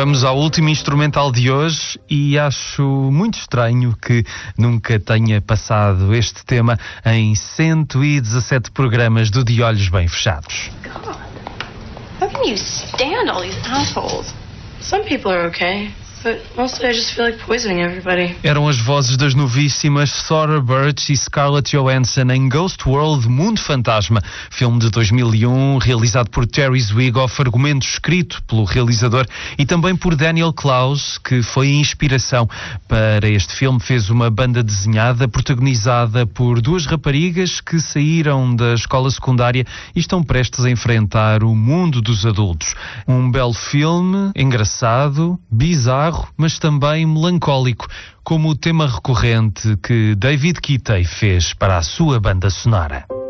Vamos ao último instrumental de hoje e acho muito estranho que nunca tenha passado este tema em 117 programas do De Olhos Bem Fechados. God, how can you stand all these assholes? Some people are okay, but mostly I just feel like poisoning everybody. Eram as vozes das novíssimas Thora Birch e Scarlett Johansson em Ghost World, Mundo Fantasma, filme de 2001, realizado por Terry Zwigoff, argumento escrito pelo realizador e também por Daniel Klaus, que foi a inspiração para este filme. Fez uma banda desenhada protagonizada por duas raparigas que saíram da escola secundária e estão prestes a enfrentar o mundo dos adultos. Um belo filme, engraçado, bizarro, mas também melancólico, como o tema recorrente que David Kitay fez para a sua banda sonora.